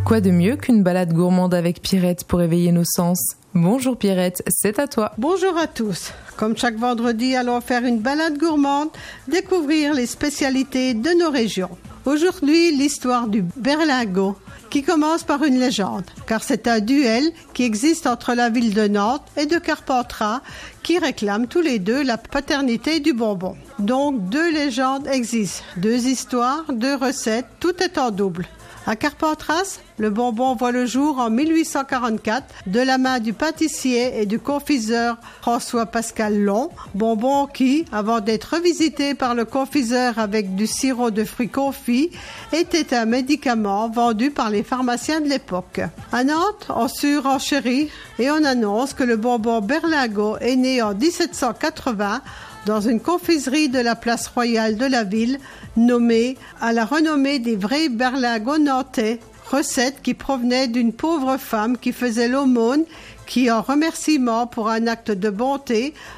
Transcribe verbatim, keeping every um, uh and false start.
Quoi de mieux qu'une balade gourmande avec Pierrette pour éveiller nos sens? Bonjour Pierrette, c'est à toi. Bonjour à tous. Comme chaque vendredi, allons faire une balade gourmande, découvrir les spécialités de nos régions. Aujourd'hui, l'histoire du berlingot, qui commence par une légende, car c'est un duel qui existe entre la ville de Nantes et de Carpentras, qui réclament tous les deux la paternité du bonbon. Donc, deux légendes existent, deux histoires, deux recettes, tout est en double. À Carpentras, le bonbon voit le jour en mille huit cent quarante-quatre de la main du pâtissier et du confiseur François-Pascal Long, bonbon qui, avant d'être revisité par le confiseur avec du sirop de fruits confits, était un médicament vendu par les pharmaciens de l'époque. À Nantes, on surenchérit et on annonce que le bonbon berlingot est né en dix-sept cent quatre-vingts dans une confiserie de la place royale de la ville, nommée à la renommée des vrais berlingots nantais, recette qui provenait d'une pauvre femme qui faisait l'aumône, qui, en remerciement pour un acte de bonté,